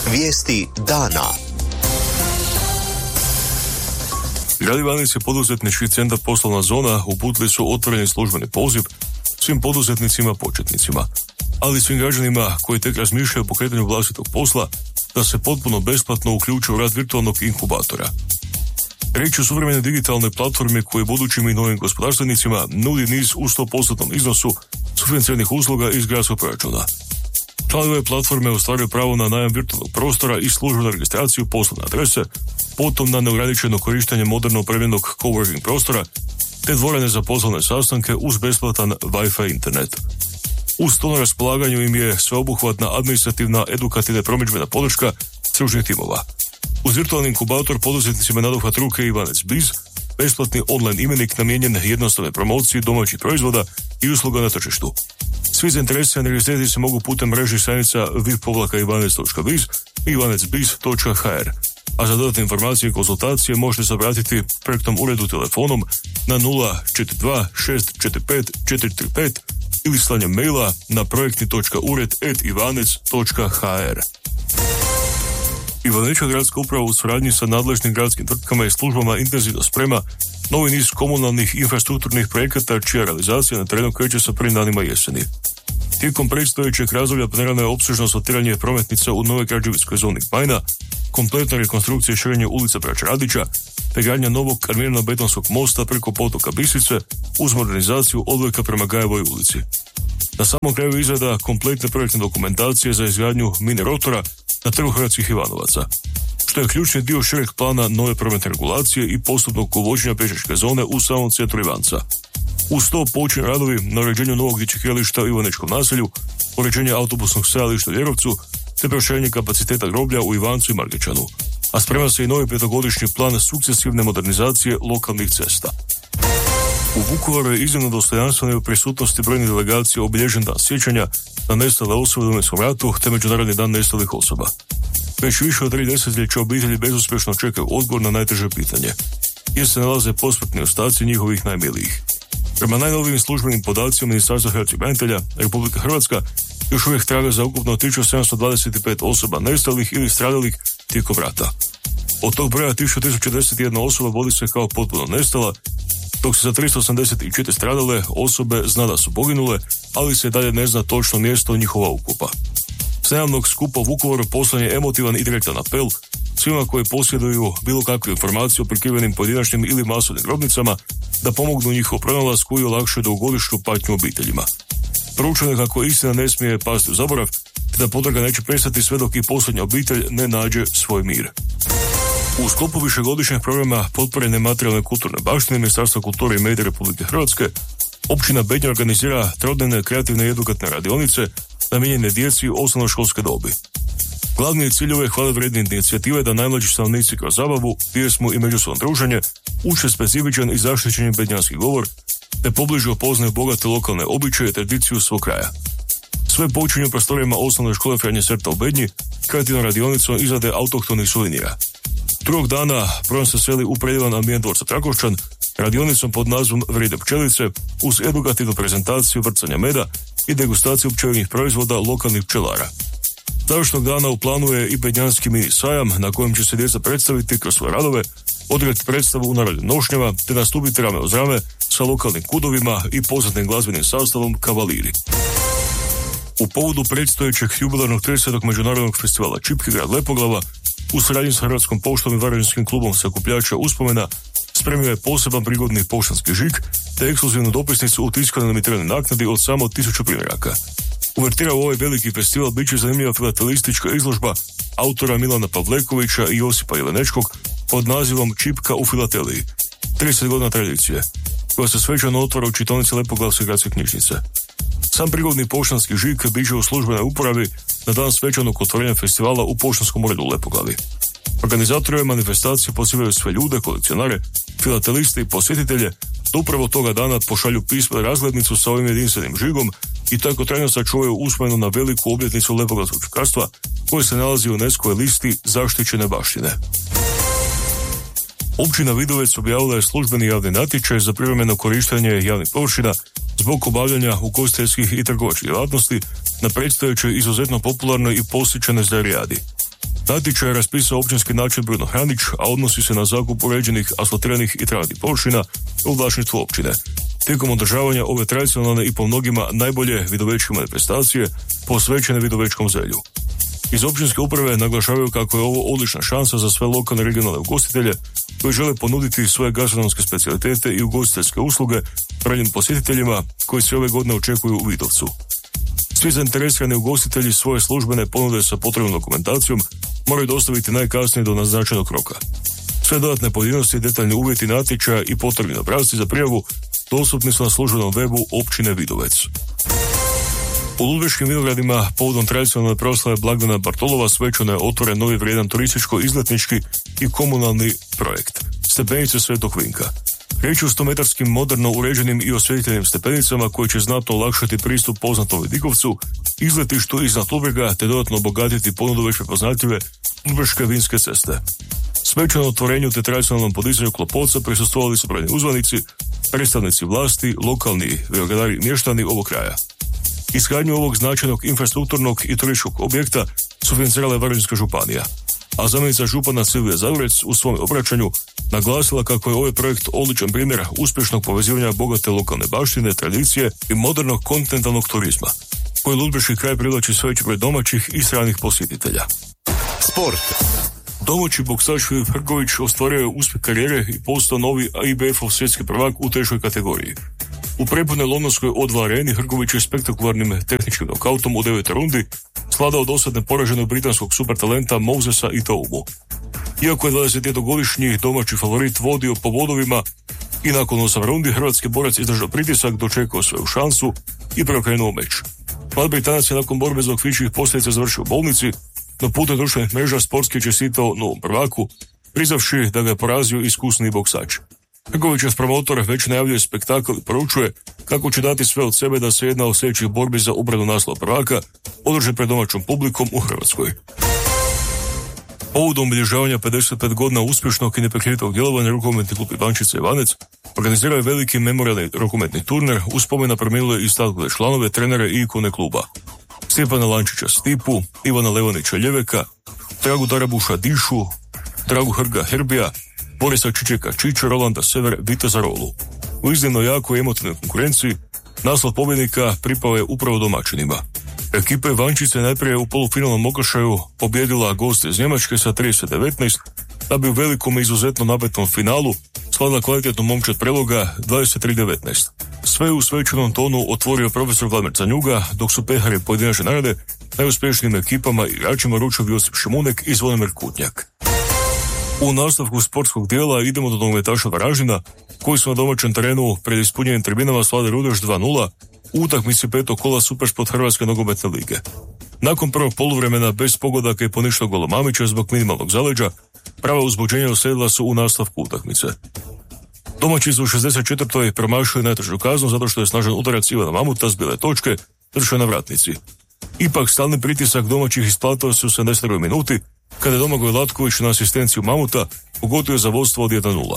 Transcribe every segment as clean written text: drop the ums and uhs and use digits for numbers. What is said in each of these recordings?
Vijesti dana. Grad Ivanec i poduzetnički centar Poslovna zona uputili su otvoreni službeni poziv svim poduzetnicima početnicima, ali svim građanima koji tek razmišljaju o pokretanju vlastitog posla da se potpuno besplatno uključe u rad virtualnog inkubatora. Riječ je o suvremenoj digitalnoj platformi koji budućim i novim gospodarstvenicima nudi niz u 100% iznosu sufinanciranih usluga iz gradskog proračuna. Članovi ove platforme ostvaruju pravo na najam virtualnog prostora i službenu registraciju poslovne adrese, potom na neograničeno korištenje moderno opremljenog coworking prostora, te dvorane za poslovne sastanke uz besplatan Wi-Fi internet. Uz to na raspolaganju im je sveobuhvatna administrativna, edukativna i promidžbena podrška stručnih timova. Uz virtualni inkubator poduzetnicima nadohvat ruke Ivanec Biz, besplatni online imenik namijenjen jednostavnoj promociji domaćih proizvoda i usluga na tržištu. Svi zainteresirani registrirati se mogu putem mrežnih stranica www.ivanec.biz i ivanecbiz.hr, a za dodatne informacije i konsultacije možete se obratiti projektnom uredu telefonom na 042 645 435 ili slanjem maila na projektni.ured@ivanec.hr. Ivanečka gradska uprava u suradnji sa nadležnim gradskim tvrtkama i službama intenzivno sprema novi niz komunalnih infrastrukturnih projekata čija realizacija na terenu kreće sa prvim danima jeseni. Tijekom predstojećeg razdoblja planirano je opsežno asfaltiranje prometnica u novoj građevinskoj zoni Gmajna, kompletna rekonstrukcija i širenje ulica Braće Radića, te gradnja novog armirano-betonskog mosta preko potoka Bisice uz modernizaciju odvojka prema Gajevoj ulici. Na samom kraju izrada kompletne projektne dokumentacije za izgradnju mini rotora na Trgu Hrvatskih Ivanovaca, što je ključni dio šireg plana nove prometne regulacije i postupnog uvođenja pješačke zone u samom centru Ivanca. Uz to počinju radovi na uređenju novog dječjeg igrališta u Ivanečkom naselju, uređenje autobusnog stajališta u Ljerovcu, te proširenje kapaciteta groblja u Ivancu i Margećanu, a sprema se i novi 5-godišnji plan sukcesivne modernizacije lokalnih cesta. U Vukovaru je iznimno dostojanstveno u prisutnosti brojnih delegacija obilježen dan sjećanja na nestale osobe u Domovinskom ratu te Međunarodni dan nestalih osoba. Već više od 3 desetljeća obitelji bezuspješno čekaju odgovor na najteže pitanje, jer se nalaze posmrtni ostaci njihovih najmilijih. Prema najnovijim službenim podacima Ministarstva hrvatskih branitelja, Republika Hrvatska još uvijek traga za ukupno 1725 osoba nestalih ili stradalih tijekom rata. Od tog broja 1041 osoba vodi se kao potpuno nestala, dok se za 384 stradale osobe zna da su poginule, ali se dalje ne zna točno mjesto njihova ukopa. S najavnog skupa u Vukovaru poslan je emotivan i direktan apel svima koji posjeduju bilo kakvu informaciju o prikrivenim pojedinačnim ili masovnim grobnicama da pomognu njihovu pronalasku i olakšaju dugogodišnju patnju obiteljima. Poručeno je kako istina ne smije pasti u zaborav, te da potraga neće prestati sve dok i posljednja obitelj ne nađe svoj mir. U sklopu višegodišnjeg programa potpore nematerijalne kulturne baštine Ministarstva kulture i medija Republike Hrvatske, općina Bednja organizira trodnevne kreativne i edukatne radionice namijenjene djeci osnovnoškolske dobi. Glavni cilj ove hvalevrijedne inicijative da najmlađi stanovnici kroz zabavu, pjesmu i međusobno druženje uče specifičan i zaštićen bednjanski govor, te pobliže upoznaju bogate lokalne običaje i tradiciju svog kraja. Sve počinju u prostorijama osnovne škole Franje Serta u Bednji, kreativnom radionicom izrade autohtonih suvenira. Drugog dana program se seli u predjelan ambijent dvorca Trakošćan, radionicom pod nazvom Vrijede pčelice, uz edukativnu prezentaciju vrcanja meda i degustaciju pčelinjih proizvoda lokalnih pčelara. Završnog dana u planu je i bednjanski mini sajam na kojem će se djeca predstaviti kroz svoje radove, odigrati predstavu u narodu nošnjeva te nastupiti rame uz rame sa lokalnim kudovima i poznatim glazbenim sastavom Kavaliri. U povodu predstojećeg jubilarnog 30. međunarodnog festivala Čipke grad Lepoglava u suradnji s Hrvatskom poštom i Varaždinskim klubom sakupljača uspomena spremio je poseban prigodni poštanski žig te ekskluzivnu dopisnicu u tiskanoj limitiranoj naknadi od samo 1000 primjeraka. Uvertira u ovaj veliki festival bit će zanimljiva filatelistička izložba autora Milana Pavlekovića i Josipa Jelenečkog pod nazivom Čipka u filateliji, 30 godina tradicije, koja se svečano otvara u čitaonici Lepoglavske gradske knjižnice. Sam prigodni poštanski žig bit će u službenoj uporabi na dan svečanog otvorenja festivala u Poštanskom uredu u Lepoglavi. Organizatori ove manifestacije pozivaju sve ljude, kolekcionare, filateliste i posjetitelje da upravo toga dana pošalju pismo i razglednicu sa ovim jedinstvenim žigom i tako trajno sačuvaju uspomenu na veliku obljetnicu lepoglavskog čukarstva koje se nalazi u UNESCO-voj listi zaštićene baštine. Općina Vidovec objavila je službeni javni natječaj za privremeno korištenje javnih površina zbog obavljanja ugostiteljskih i trgovačkih djelatnosti na predstojećoj izuzetno popularnoj i posjećenoj Zdarijadi. Natječaj je raspisao općinski načelnik Bruno Hranić, a odnosi se na zakup uređenih asfaltiranih i travnih površina u vlasništvu općine. Tijekom održavanja ove tradicionalne i po mnogima najbolje vidovečke manifestacije posvećene vidovečkom zelju. Iz općinske uprave naglašavaju kako je ovo odlična šansa za sve lokalne i regionalne ugostitelje koji žele ponuditi svoje gastronomske specijalitete i ugostiteljske usluge brojnim posjetiteljima koji se ove godine očekuju u Vidovcu. Svi zainteresirani ugostitelji svoje službene ponude sa potrebnom dokumentacijom moraju dostaviti najkasnije do naznačenog roka. Sve dodatne pojedinosti, detaljni uvjeti natječaja i potrebni obrasci za prijavu dostupni su na službenom webu općine Vidovec. U Ludbreškim vinogradima povodom tradicionalne proslave blagdana Bartolova svečano je otvoren novi vrijedan turističko-izletnički i komunalni projekt Stepenice Svetog Vinka. Riječ je o 100-metarskim moderno uređenim i osvjetljenim stepenicama koji će znatno olakšati pristup poznatom Vidikovcu, izletištu iznad Ludbrega te dodatno obogatiti ponudu već prepoznatljive Ludbreške vinske ceste. Svečano otvorenju te tradicionalnom podizanju klopoca prisustvovali su brojni uzvanici, predstavnici vlasti, lokalni vinogradari i mještani ovog kraja. Izgradnju ovog značajnog infrastrukturnog i turističkog objekta sufinancirala je Varaždinska županija, a zamjenica župana Silvija Zavorec u svom obraćanju naglasila kako je ovaj projekt odličan primjer uspješnog povezivanja bogate lokalne baštine, tradicije i modernog kontinentalnog turizma, koji Ludbreški kraj privlači sve veći broj domaćih i stranih posjetitelja. Sport. Domaći boksač Filip Hrgović ostvario je uspjeh karijere i postao novi IBF-ov svjetski prvak u teškoj kategoriji. U prepunoj londonskoj O2 areni Hrgović je spektakularnim tehničkim nokautom u 9. rundi svladao dosadne poraženog britanskog supertalenta Mosesa Itaumu. Iako je 21-godišnji domaći favorit vodio po bodovima i nakon 8 rundi hrvatski borac izdržao pritisak, dočekao svoju šansu i preokrenuo meč. Mlad Britanac je nakon borbe zbog fizičkih posljedica završio u bolnici, no putem društvenih mreža sportski je čestitao novom prvaku, priznavši da ga je porazio iskusni boksač. Hrgovićev promotor već najavljuje spektakl i poručuje kako će dati sve od sebe da se jedna od sljedećih borbi za obranu naslova prvaka održe pred domaćom publikom u Hrvatskoj. Povodom obilježavanja 55 godina uspješnog i neprekidnog djelovanja rukometni klub Ivančica Ivanec organizirao je veliki memorijalni rukometni turnir uz spomen na preminule i istaknute članove, trenere i ikone kluba. Stjepana Lančića Stipu, Ivana Levanića Ljeveka, Dragu Darabuša Dišu, Dragu Hrga Herbija, Borisa Čičeka Čiča, Rolanda Sever, Viteza Rolu. U iznimno jako i emotivnoj konkurenciji naslov pobjednika pripao je upravo domaćinima. Ekipa Ivančice najprije u polufinalnom okršaju pobjedila goste iz Njemačke sa 30-19, da bi u velikom i izuzetno napetnom finalu skladila kvalitetnu momčad Preloga 23-19. Sve u svečanom tonu otvorio profesor Vladimir Canjuga, dok su pehari pojedinačne narade najuspješnijim ekipama i igračima ručili Josip Šimunek i Zvonimir Kutnjak. U nastavku sportskog dijela idemo do nogometaša Varaždina, koji su na domaćem terenu pred ispunjenim tribinama slavili Rudeš 2-0 u utakmici 5. kola Supersport Hrvatske nogometne lige. Nakon prvog poluvremena bez pogodaka i poništenog gola Mamića zbog minimalnog zaleđa, prava uzbuđenja uslijedila su u nastavku utakmice. Domaći su u 64. promašili najtežu kaznu zato što je snažan udarac Ivana Mamuta s bijele točke završio na vratnici. Ipak stalni pritisak domaćih isplatio se u 72. minuti, kada je Domagoj Latković na asistenciju Mamuta pogodio za vodstvo od 1-0.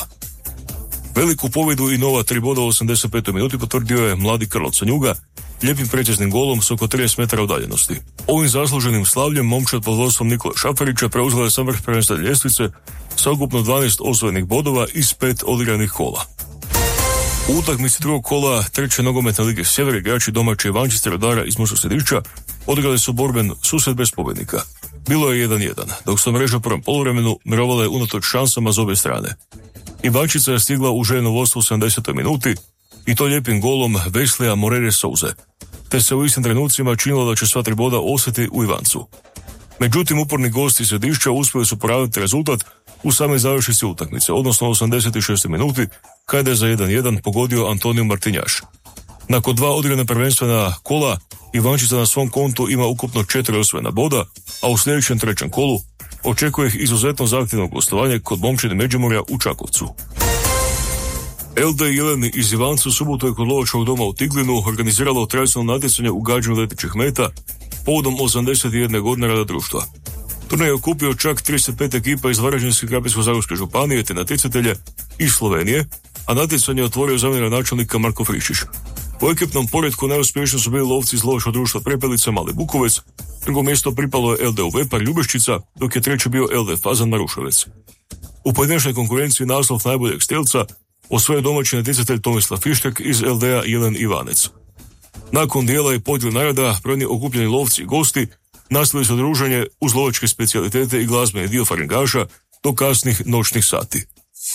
Veliku pobjedu i nova 3 boda u 85. minuti potvrdio je mladi Krlo Canjuga lijepim preciznim golom s oko 30 metara udaljenosti. Ovim zasluženim slavljem momčad pod vodstvom Nikole Šafarića preuzela je sam vrh prvenstva ljestvice sa ukupno 12 osvojenih bodova iz 5 odigranih kola. U utakmici drugog kola treće nogometne lige Sjever igrači domaće Ivančice Rudara iz Murskog Središća odigrali su borben susret bez pobjednika. Bilo je 1-1, dok su mreža u prvom poluvremenu mirovala je unatoč šansama s obje strane. Ivančica je stigla u željeno vodstvo u 70. minuti i to lijepim golom Veslija Morere Souze, te se u istim trenucima činilo da će sva 3 boda osjeti u Ivancu. Međutim, uporni gosti Središća uspjeli su poraviti rezultat u samoj završnici utakmice, odnosno u 86. minuti, kada je za 1-1 pogodio Antonio Martinjaš. Nakon 2 odigrana prvenstvena kola, Ivančica na svom kontu ima ukupno 4 osvojena boda, a u sljedećem trećem kolu očekuje ih izuzetno zahtjevno gostovanje kod momčadi Međimurja u Čakovcu. LD Jeleni iz Ivanca u subotu je kod lovačkog doma u Tiglinu organiziralo tradicionalno natjecanje u gađanju letećih meta povodom 81 godine rada društva. Turnir je okupio čak 35 ekipa iz Varaždinske i Krapinsko-zagorske županije te natjecatelje iz Slovenije, a natjecanje je otvorio zamjenik načelnika Marko Frišić. U ekipnom poretku najuspješniji su bili lovci iz lovačkog društva Prepelica Mali Bukovec, drugo mjesto pripalo je LD-u Vepar Ljubeščica, dok je treći bio LD Fazan Maruševec. U pojedinačnoj konkurenciji naslov najboljeg strelca osvojio domaći natjecatelj Tomislav Fištek iz LD-a Jelen Ivanec. Nakon dijela i podjele nagrada, brojni okupljeni lovci i gosti nastavili su druženje uz lovačke specijalitete i glazbeni dio faringaša do kasnih noćnih sati.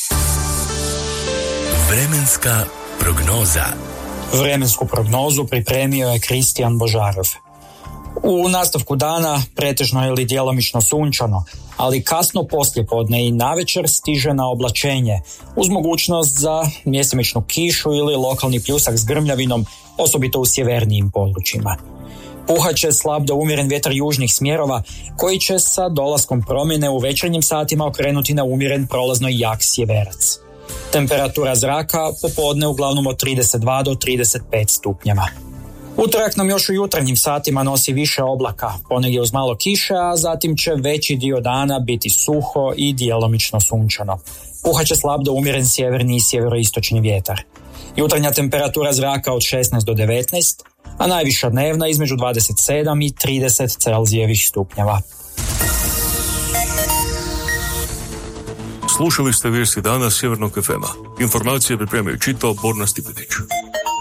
Vremenska prognoza. Vremensku prognozu pripremio je Kristijan Božarov. U nastavku dana pretežno ili djelomično sunčano, ali kasno poslijepodne i navečer stiže na oblačenje, uz mogućnost za mjestimičnu kišu ili lokalni pljusak s grmljavinom, osobito u sjevernijim područjima. Puhat će slab do umjeren vjetar južnih smjerova, koji će sa dolaskom promjene u večernjim satima okrenuti na umjeren prolazno jak sjeverac. Temperatura zraka popodne uglavnom od 32 do 35 stupnjeva. Utorak nam još u jutarnjim satima nosi više oblaka, ponegdje uz malo kiše, a zatim će veći dio dana biti suho i djelomično sunčano. Puhat će slab do umjeren sjeverni i sjeveroistočni vjetar. Jutarnja temperatura zraka od 16 do 19, a najviša dnevna između 27 i 30 Celzijevih stupnjeva. Slušali ste vijesti dana Sjevernog FM-a. Informacije pripremio i čitao Borna Stipetić.